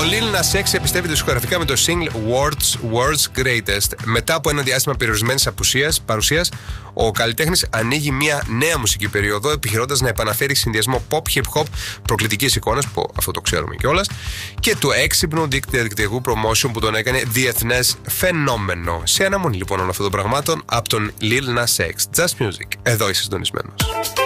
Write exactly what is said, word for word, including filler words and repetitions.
Lil Nas X επιστρέφει δισκογραφικά με το single World's, World's Greatest. Μετά από ένα διάστημα περιορισμένης παρουσίας, ο καλλιτέχνης ανοίγει μια νέα μουσική περίοδο, επιχειρώντας να επαναφέρει συνδυασμό pop, hip hop, προκλητικής εικόνας, που αυτό το ξέρουμε κιόλας, και του έξυπνου διαδικτυακού promotion που τον έκανε διεθνές φαινόμενο. Σε αναμονή λοιπόν όλων αυτών των πραγμάτων από τον Lil Nas X. Just Music. Εδώ είσαι συντονισμένος.